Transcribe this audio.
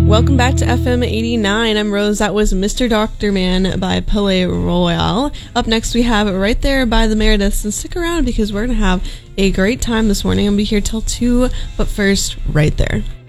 Welcome back to FM 89. I'm Rose. That was Mr. Dr. Man by Palais Royal. Up next, we have Right There by the Merediths. And stick around because we're going to have a great time this morning. I'll be here till 2, but first, Right There.